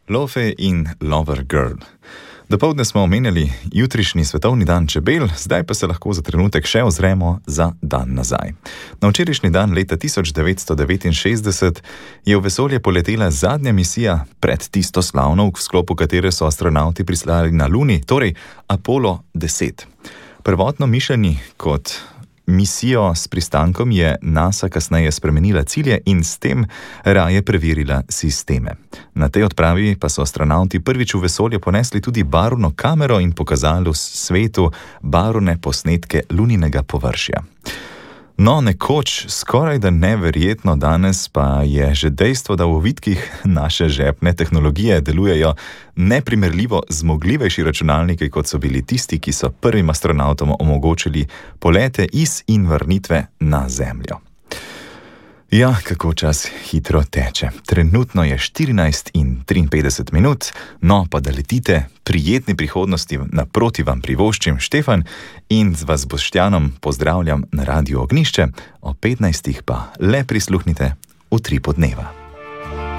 Lofe in Lover Girl. Dopoldne smo omenjali jutrišnji svetovni dan čebel, zdaj pa se lahko za trenutek še ozremo za dan nazaj. Na včerajšnji dan leta 1969 je v vesolje poletela zadnja misija pred tisto slavno, v sklopu katere so astronavti prislali na Luni, torej Apollo 10. Prvotno mišljeni kot misijo s pristankom je NASA kasneje spremenila cilje in s tem raje preverila sisteme. Na tej odpravi pa so astronavti prvič v vesolje ponesli tudi barvno kamero in pokazali svetu barvne posnetke luninega površja. No, nekoč skoraj da neverjetno, danes pa je že dejstvo, da v ovitkih naše žepne tehnologije delujejo neprimerljivo zmogljivejši računalniki, kot so bili tisti, ki so prvim astronavtom omogočili polete iz in vrnitve na Zemljo. Ja, kako čas hitro teče. Trenutno je 14:53, no pa da letite, prijetni prihodnosti naproti vam privoščim Štefan in z vas Boštjanom pozdravljam na Radiu Ognjišče, o 15. pa le prisluhnite Utripu dneva.